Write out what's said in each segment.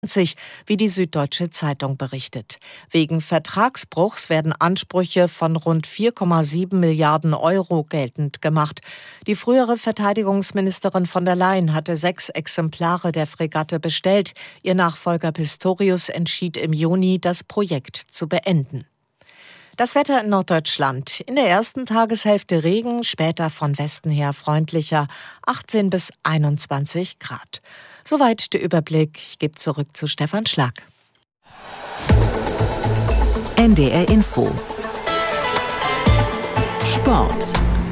wie die Süddeutsche Zeitung berichtet. Wegen Vertragsbruchs werden Ansprüche von rund 4,7 Milliarden Euro geltend gemacht. Die frühere Verteidigungsministerin von der Leyen hatte 6 Exemplare der Fregatte bestellt. Ihr Nachfolger Pistorius entschied im Juni, das Projekt zu beenden. Das Wetter in Norddeutschland. In der ersten Tageshälfte Regen, später von Westen her freundlicher, 18 bis 21 Grad. Soweit der Überblick. Ich gebe zurück zu Stefan Schlag. NDR Info. Sport.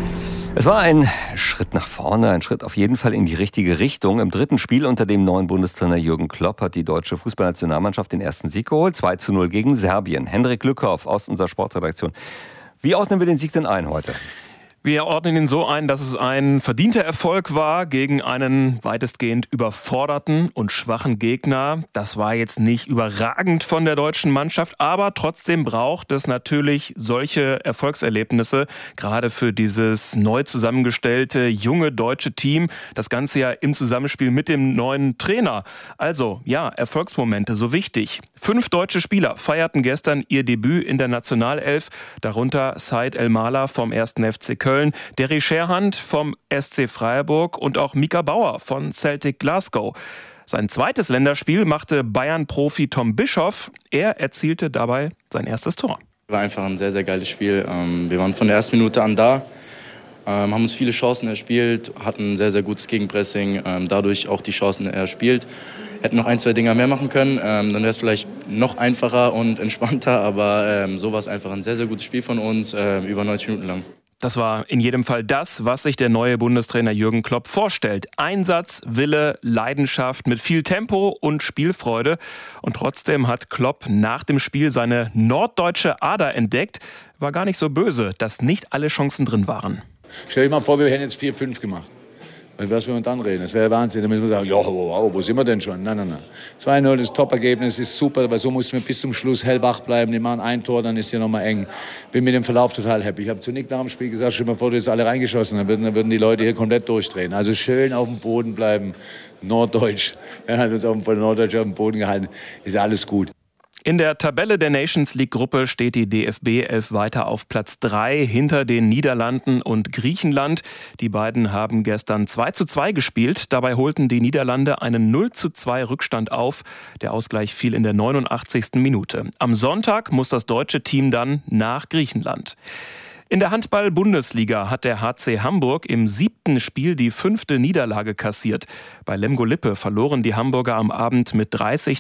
Es war ein Schritt nach vorne, ein Schritt auf jeden Fall in die richtige Richtung. Im dritten Spiel unter dem neuen Bundestrainer Jürgen Klopp hat die deutsche Fußballnationalmannschaft den ersten Sieg geholt. 2:0 gegen Serbien. Hendrik Lückhoff aus unserer Sportredaktion. Wie ordnen wir den Sieg denn ein heute? Wir ordnen ihn so ein, dass es ein verdienter Erfolg war gegen einen weitestgehend überforderten und schwachen Gegner. Das war jetzt nicht überragend von der deutschen Mannschaft, aber trotzdem braucht es natürlich solche Erfolgserlebnisse, gerade für dieses neu zusammengestellte junge deutsche Team. Das Ganze ja im Zusammenspiel mit dem neuen Trainer. Also ja, Erfolgsmomente, so wichtig. 5 deutsche Spieler feierten gestern ihr Debüt in der Nationalelf, darunter Said El-Mala vom 1. FC Köln, Derry Scherhand vom SC Freiburg und auch Mika Bauer von Celtic Glasgow. Sein zweites Länderspiel machte Bayern-Profi Tom Bischoff. Er erzielte dabei sein erstes Tor. War einfach ein sehr, sehr geiles Spiel. Wir waren von der ersten Minute an da, haben uns viele Chancen erspielt, hatten ein sehr, sehr gutes Gegenpressing, dadurch auch die Chancen erspielt. Hätten noch 1, 2 Dinger mehr machen können, dann wäre es vielleicht noch einfacher und entspannter, aber so war es einfach ein sehr, sehr gutes Spiel von uns, über 90 Minuten lang. Das war in jedem Fall das, was sich der neue Bundestrainer Jürgen Klopp vorstellt. Einsatz, Wille, Leidenschaft mit viel Tempo und Spielfreude. Und trotzdem hat Klopp nach dem Spiel seine norddeutsche Ader entdeckt. War gar nicht so böse, dass nicht alle Chancen drin waren. Stell dir mal vor, wir hätten jetzt 4-5 gemacht. Was will man dann reden? Das wäre Wahnsinn. Dann müssen wir sagen, ja, wow, wo sind wir denn schon? Nein. 2:0, das Top-Ergebnis ist super, aber so mussten wir bis zum Schluss hellwach bleiben. Die machen ein Tor, dann ist hier nochmal eng. Bin mit dem Verlauf total happy. Ich habe zu Nick nach dem Spiel gesagt, stell dir mal vor, du hättest alle reingeschossen, dann würden die Leute hier komplett durchdrehen. Also schön auf dem Boden bleiben, norddeutsch. Er hat uns von Norddeutsch auf dem Boden gehalten. Ist alles gut. In der Tabelle der Nations League-Gruppe steht die DFB 11 weiter auf Platz 3 hinter den Niederlanden und Griechenland. Die beiden haben gestern 2:2 gespielt. Dabei holten die Niederlande einen 0:2 Rückstand auf. Der Ausgleich fiel in der 89. Minute. Am Sonntag muss das deutsche Team dann nach Griechenland. In der Handball-Bundesliga hat der HC Hamburg im 7. Spiel die 5. Niederlage kassiert. Bei Lemgo Lippe verloren die Hamburger am Abend mit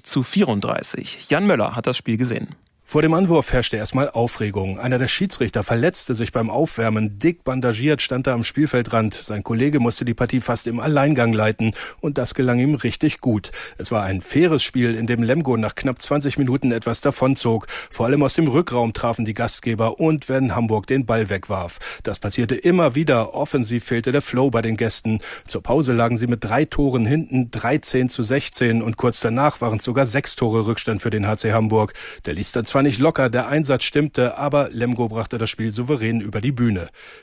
30:34. Jan Möller hat das Spiel gesehen. Vor dem Anwurf herrschte erstmal Aufregung. Einer der Schiedsrichter verletzte sich beim Aufwärmen. Dick bandagiert stand er am Spielfeldrand. Sein Kollege musste die Partie fast im Alleingang leiten. Und das gelang ihm richtig gut. Es war ein faires Spiel, in dem Lemgo nach knapp 20 Minuten etwas davonzog. Vor allem aus dem Rückraum trafen die Gastgeber und wenn Hamburg den Ball wegwarf. Das passierte immer wieder. Offensiv fehlte der Flow bei den Gästen. Zur Pause lagen sie mit 3 Toren hinten, 13:16. Und kurz danach waren es sogar 6 Tore Rückstand für den HC Hamburg. Der ließ dann zwar nicht locker, der Einsatz stimmte, aber Lemgo brachte das Spiel souverän über die Bühne.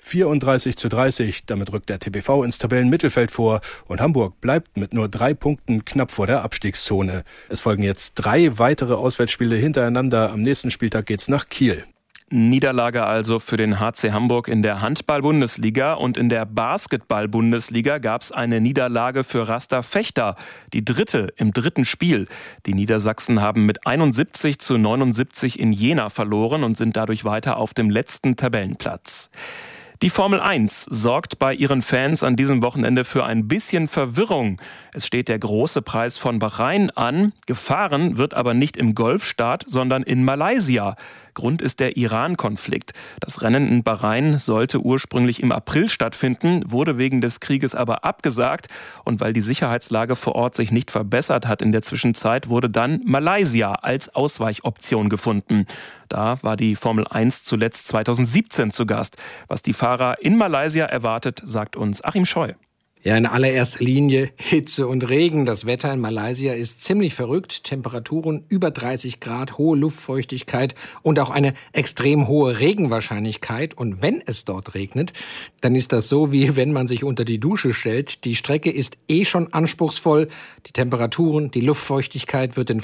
34:30, damit rückt der TBV ins Tabellenmittelfeld vor und Hamburg bleibt mit nur 3 Punkten knapp vor der Abstiegszone. Es folgen jetzt 3 weitere Auswärtsspiele hintereinander. Am nächsten Spieltag geht's nach Kiel. Niederlage also für den HC Hamburg in der Handball-Bundesliga und in der Basketball-Bundesliga gab es eine Niederlage für Rasta Vechta, die 3. im 3. Spiel. Die Niedersachsen haben mit 71:79 in Jena verloren und sind dadurch weiter auf dem letzten Tabellenplatz. Die Formel 1 sorgt bei ihren Fans an diesem Wochenende für ein bisschen Verwirrung. Es steht der große Preis von Bahrain an. Gefahren wird aber nicht im Golfstaat, sondern in Malaysia. Grund ist der Iran-Konflikt. Das Rennen in Bahrain sollte ursprünglich im April stattfinden, wurde wegen des Krieges aber abgesagt. Und weil die Sicherheitslage vor Ort sich nicht verbessert hat in der Zwischenzeit, wurde dann Malaysia als Ausweichoption gefunden. Da war die Formel 1 zuletzt 2017 zu Gast. Was die Fahrer in Malaysia erwartet, sagt uns Achim Scheu. Ja, in allererster Linie Hitze und Regen. Das Wetter in Malaysia ist ziemlich verrückt. Temperaturen über 30 Grad, hohe Luftfeuchtigkeit und auch eine extrem hohe Regenwahrscheinlichkeit. Und wenn es dort regnet, dann ist das so, wie wenn man sich unter die Dusche stellt. Die Strecke ist schon anspruchsvoll. Die Temperaturen, die Luftfeuchtigkeit wird den